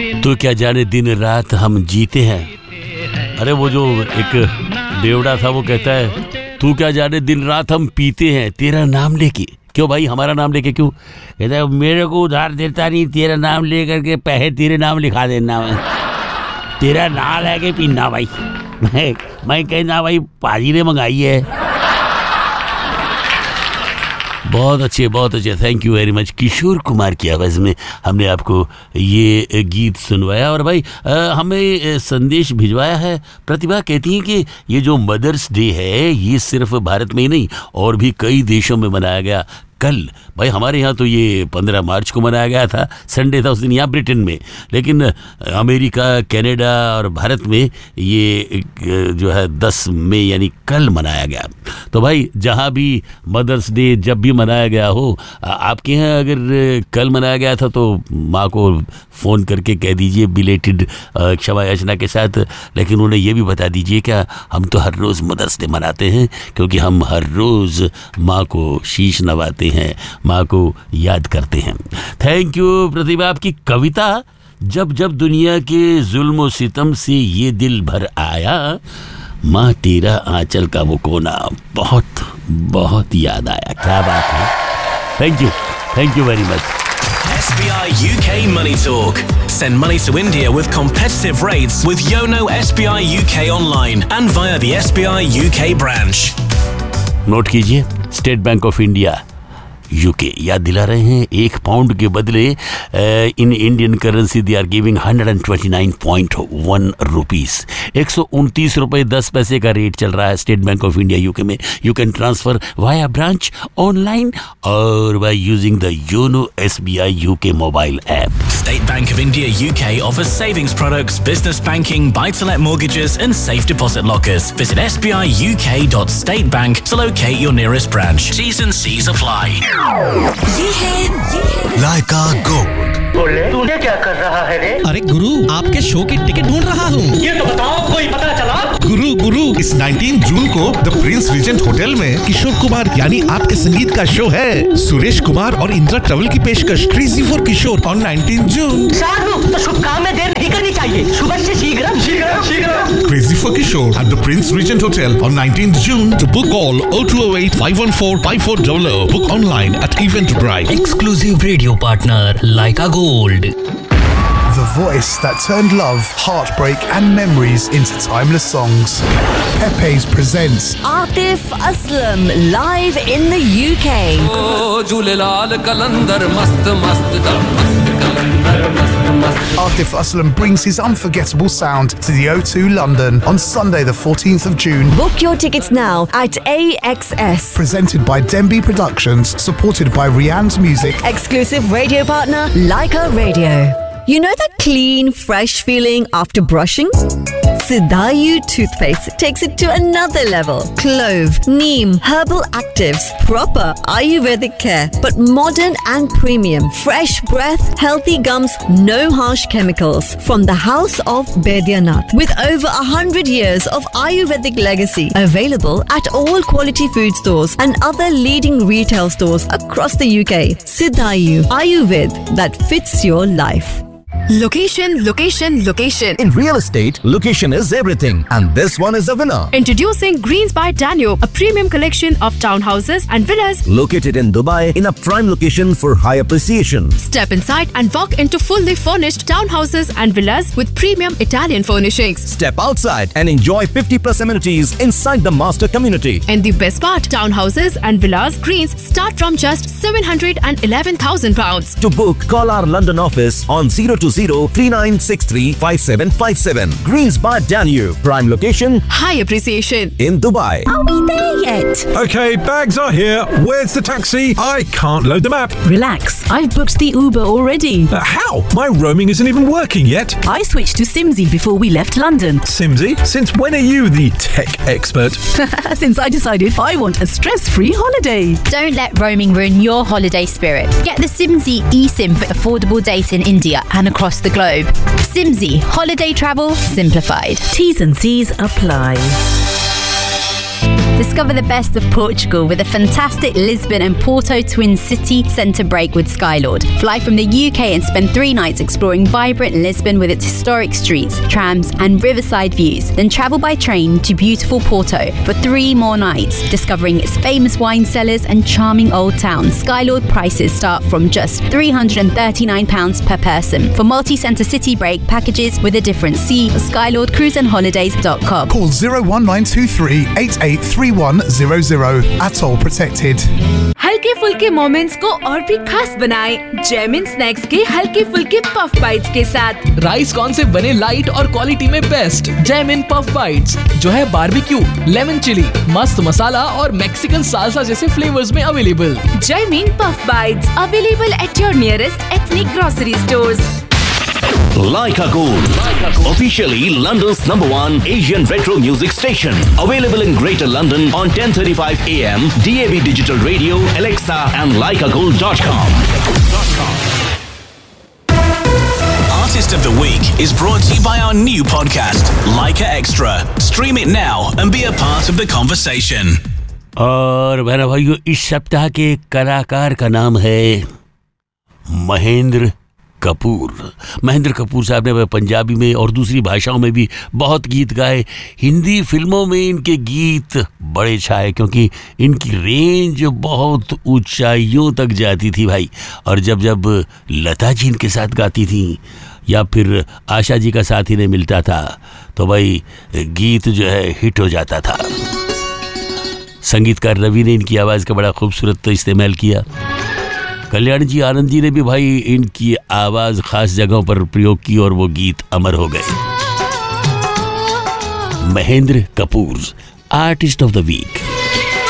तो क्या जाने दिन रात हम जीते हैं। अरे वो जो एक बेवड़ा था वो कहता है तू क्या जाने दिन रात हम पीते हैं तेरा नाम लेके। क्यों भाई हमारा नाम लेके क्यों? कहता है मेरे को उधार देता नहीं, तेरा नाम लेकर के पैसे तेरे नाम लिखा देना, तेरा नाम लेके पीना भाई। मैं कहना भाई पाजी ने मंगाई है। बहुत अच्छे, thank you very much. Kishore Kumar की आवाज़ में हमने आपको ये गीत सुनवाया। और भाई हमें संदेश भिजवाया है प्रतिभा, कहती हैं कि ये जो मदर्स डे है ये सिर्फ भारत में ही नहीं और भी कई देशों में मनाया गया। कल भाई हमारे यहाँ तो ये 15 मार्च को मनाया गया था, संडे था उस दिन यहाँ ब्रिटेन में, लेकिन अमेरिका, कनाडा और भारत में ये जो है 10 मई यानी कल मनाया गया। तो भाई जहाँ भी मदर्स डे जब भी मनाया गया हो, आपके यहाँ अगर कल मनाया गया था तो माँ को फ़ोन करके कह दीजिए बिलेटेड क्षमा याचना के साथ। लेकिन उन्हें ये भी बता दीजिए क्या हम तो हर रोज़ मदर्स डे मनाते हैं, क्योंकि हम हर रोज़ माँ को शीश नवाते हैं, माँ को याद करते हैं। थैंक यू प्रतिभा। आपकी कविता जब जब दुनिया के जुल्म सितम से ये दिल भर आया, माँ तेरा आंचल का वो कोना बहुत बहुत याद आया। क्या बात है। Thank you very much. SBI UK Money Talk. Send money to India with competitive rates with Yono SBI UK online and via the SBI UK branch. Note कीजिए, state bank of India UK याद दिला रहे हैं 1 pound के बदले in Indian currency they are giving 129.1 rupees. 129 रुपये 10 पैसे का रेट चल रहा है state bank of India UK में। You can transfer via branch, online और by using the YONO SBI UK mobile app. State Bank of India UK offers savings products, business banking, buy-to-let mortgages and safe deposit lockers. Visit sbiuk.statebank to locate your nearest branch. T's and C's apply. ये है लाइका gold. बोले तूने क्या कर रहा है रे? अरे गुरु आपके शो की टिकट ढूंढ रहा हूँ। ये तो बताओ कोई पता चला? गुरु इस 19 जून को द प्रिंस रीजेंट होटल में किशोर कुमार यानी आपके संगीत का शो है। सुरेश कुमार और इंदिरा ट्रैवल की पेशकश क्रेजी फॉर किशोर ऑन 19 जून। साधु तो शुभ काम में देर नहीं करनी चाहिए, सुबह से शीघ्र। Crazy for Kishore at the Prince reagent hotel on 19th June. To book all 0208-514-5400. Book online at Eventbrite. Exclusive radio partner Laika Gold. The voice that turned love, heartbreak and memories into timeless songs. Pepe's presents Atif Aslam live in the UK. Atif Aslam brings his unforgettable sound to the O2 London on Sunday the 14th of June. Book your tickets now at AXS. Presented by Denby Productions, supported by Rianne's Music. Exclusive radio partner Laika Radio. You know that clean, fresh feeling after brushing? Sidayu toothpaste takes it to another level. Clove, neem, herbal actives, proper Ayurvedic care, but modern and premium. Fresh breath, healthy gums, no harsh chemicals. From the house of Baidyanath, with over 100 years of Ayurvedic legacy. Available at all quality food stores and other leading retail stores across the UK. Sidayu Ayurved that fits your life. Location. In real estate, location is everything. And this one is a winner. Introducing Greens by Danube, a premium collection of townhouses and villas. Located in Dubai in a prime location for high appreciation. Step inside and walk into fully furnished townhouses and villas with premium Italian furnishings. Step outside and enjoy 50+ amenities inside the master community. And the best part, townhouses and villas Greens start from just £711,000. To book, call our London office on 020-3963-5757. Greens by Danube. Prime location. High appreciation. In Dubai. Are we there yet? Okay, bags are here. Where's the taxi? I can't load the map. Relax, I've booked the Uber already. How? My roaming isn't even working yet. I switched to Simsy before we left London. Simsy? Since when are you the tech expert? Since I decided I want a stress-free holiday. Don't let roaming ruin your holiday spirit. Get the Simsy eSIM for affordable data in India and across the globe. Simsy, holiday travel simplified. T's and C's apply. Discover the best of Portugal with a fantastic Lisbon and Porto twin city centre break with Skylord. Fly from the UK and spend 3 nights exploring vibrant Lisbon with its historic streets, trams and riverside views. Then travel by train to beautiful Porto for 3 more nights, discovering its famous wine cellars and charming old town. Skylord prices start from just £339 per person. For multi-centre city break packages with a difference, see skylordcruiseandholidays.com. Call 01923 883100. Atoll protected. हल्के फुल्के moments को और भी खास बनाएं Jaimin snacks के हल्के फुल्के पफ बाइट्स के साथ। राइस कॉर्न से बने लाइट और क्वालिटी में बेस्ट जैमिन पफ बाइट्स, जो है बारबेक्यू, लेमन चिली, मस्त मसाला और मैक्सिकन सालसा जैसे फ्लेवर्स में available. Jaimin puff bytes available at your nearest ethnic grocery stores. Leica Gold, officially London's #1 Asian retro music station. Available in Greater London on 10:35 AM, DAB Digital Radio, Alexa and leicagold.com. Artist of the Week is brought to you by our new podcast, Leica Extra. Stream it now and be a part of the conversation. और मेरा भाइयों, इस सप्ताह के कलाकार का नाम है महेंद्र कपूर। महेंद्र कपूर साहब ने पंजाबी में और दूसरी भाषाओं में भी बहुत गीत गाए। हिंदी फिल्मों में इनके गीत बड़े छाए क्योंकि इनकी रेंज बहुत ऊंचाइयों तक जाती थी भाई। और जब जब लता जी इनके साथ गाती थी या फिर आशा जी का साथ इन्हें मिलता था तो भाई गीत जो है हिट हो जाता था। संगीतकार रवि ने इनकी आवाज़ का बड़ा खूबसूरत इस्तेमाल किया। कल्याण जी आनंद जी ने भी भाई इनकी आवाज खास जगहों पर प्रयोग की और वो गीत अमर हो गए। Mahendra Kapoor, artist of the week.